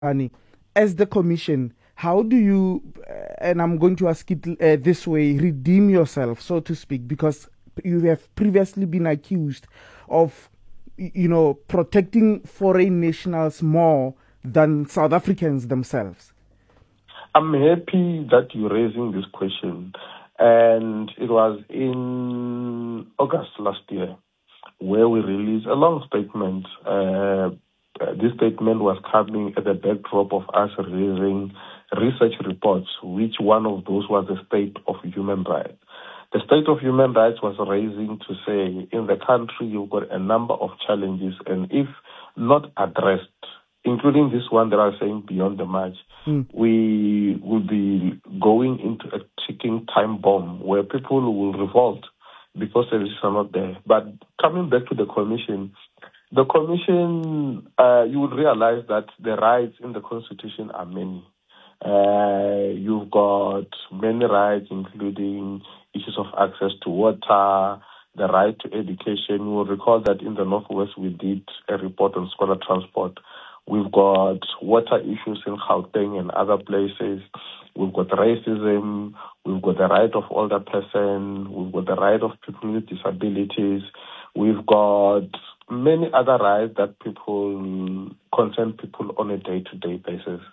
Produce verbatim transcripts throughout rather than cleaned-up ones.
Ani, as the commission, how do you, uh, and I'm going to ask it uh, this way, redeem yourself, so to speak, because you have previously been accused of, you know, protecting foreign nationals more than South Africans themselves? I'm happy that you're raising this question. And it was in August last year where we released a long statement. Uh, this statement was coming at the backdrop of us releasing research reports, which one of those was the state of human rights. The state of human rights was raising to say, in the country, you've got a number of challenges, and if not addressed, including this one that I was saying beyond the march, mm. we will be going into a ticking time bomb where people will revolt because services are not there. But coming back to the commission, the commission, uh, you would realize that the rights in the Constitution are many. Uh, you've got many rights, including issues of access to water, the right to education. You will recall that in the Northwest we did a report on scholar transport. We've got water issues in Gauteng and other places. We've got racism. We've got the right of older person. We've got the right of people with disabilities. We've got many other rights that people concern people on a day-to-day basis.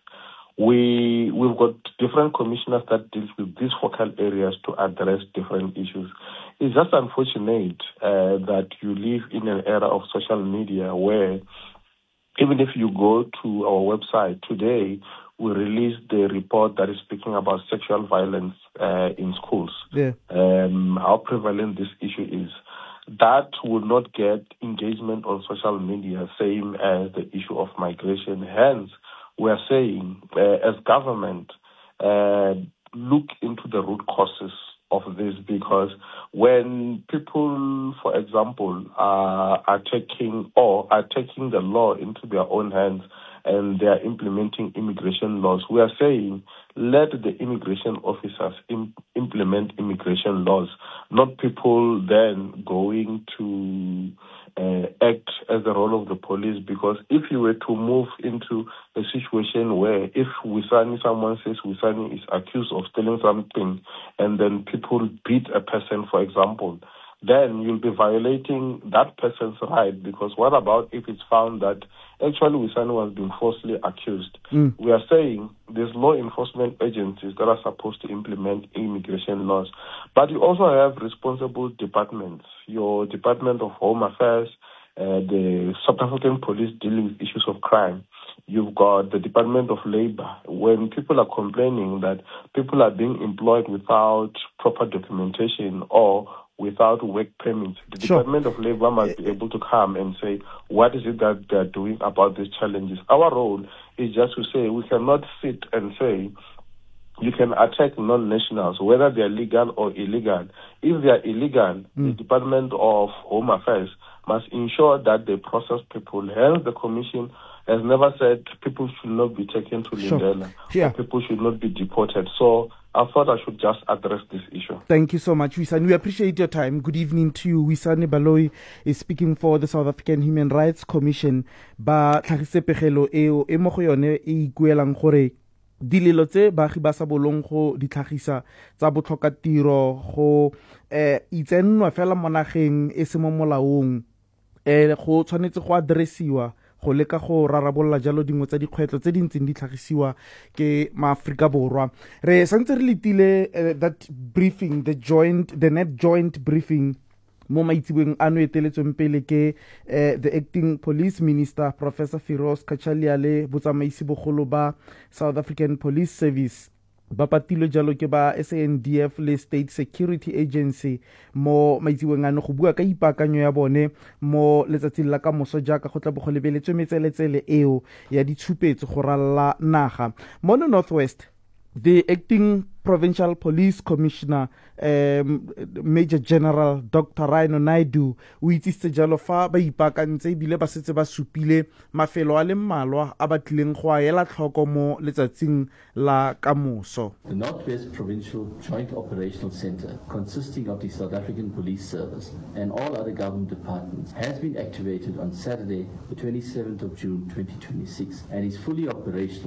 We, we've got different commissioners that deal with these focal areas to address different issues. It's just unfortunate uh, that you live in an era of social media where even if you go to our website today, we released the report that is speaking about sexual violence uh, in schools, yeah. um, how prevalent this issue is. That will not get engagement on social media, same as the issue of migration. Hence, we are saying, uh, as government, uh, look into the root causes of this, because when people, for example, are, are taking or are taking the law into their own hands and they are implementing immigration laws, we are saying let the immigration officers im- implement immigration laws, not people then going to uh, act as the role of the police. Because if you were to move into a situation where if Wisani, someone says Wisani is accused of stealing something and then people beat a person, for example, then you'll be violating that person's right, because what about if it's found that actually Wisani was being falsely accused? Mm. We are saying there's law enforcement agencies that are supposed to implement immigration laws, but you also have responsible departments, your Department of Home Affairs, uh, the South African police dealing with issues of crime. You've got the Department of Labor. When people are complaining that people are being employed without proper documentation or without work permits, the sure. Department of Labor must be able to come and say, what is it that they're doing about these challenges? Our role is just to say we cannot sit and say you can attack non-nationals, whether they're legal or illegal. If they are illegal, mm. the Department of Home Affairs must ensure that they process people. Hence, the Commission has never said people should not be taken to sure. Lindela yeah. or people should not be deported. So I thought I should just address this issue. Thank you so much, Wisani. We appreciate your time. Good evening to you. Wisani Baloyi is speaking for the South African Human Rights Commission. Ba tlhagise pegelo eo e mo go yone e ikuelang gore dilelo tse baagi ba sa bolong go ditlhagisa tsa botlhoka tiro go eh itsenwa fela mo nageng e se mo molaong eh go tshwanetse go addressiwa go leka go rarabolla jalo dingwe tsa dikgwetlo tse dintseng di tlhagisiwa ke maAfrika Borwa. Re santse re letile uh, that briefing, the joint the net joint briefing mo maitsibeng ano eteletsweng pele ke uh, the acting police minister Professor Firoz Kachalia le botsamaisi bogolo ba South African Police Service ba patilo jalo ke ba S A N D F le State Security Agency mo maitsibeng ano go bua ka ipaakanyo ya bone mo letsatsing la ka moso jaaka go tla bo go lebeletswe metseletsele eo ya ditshupetso go ralla naga mo Northwest. The acting provincial police commissioner, um, Major General Doctor Rhino Naidu, o itsitse jalo fa ba ipaakantse ebile ba setse ba supile mafelo a le mmalwa a ba tlileng go a ela tlhoko mo letsatsing la kamoso. The Northwest Provincial Joint Operational Centre, consisting of the South African Police Service and all other government departments, has been activated on Saturday, the twenty-seventh of June twenty twenty-six, and is fully operational